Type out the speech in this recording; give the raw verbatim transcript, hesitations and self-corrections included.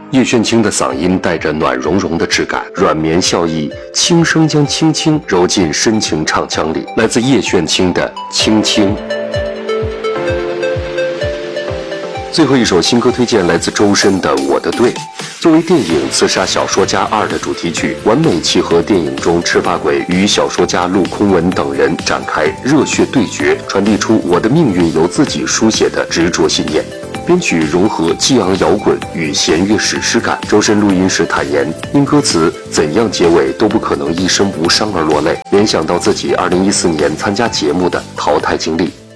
叶炫清的嗓音带着暖融融的质感，软绵笑意，轻声将轻轻揉进深情唱腔里。来自叶炫清的《轻轻》。最后一首新歌推荐来自周深的《我的队》。作为电影《刺杀小说家二》的主题曲，完美契合电影中赤发鬼与小说家陆空文等人展开热血对决，传递出我的命运由自己书写的执着信念。编曲融合激昂摇滚与弦乐史诗感。周深录音时坦言，因歌词怎样结尾都不可能一生无伤而落泪，联想到自己二零一四年参加节目的淘汰经历。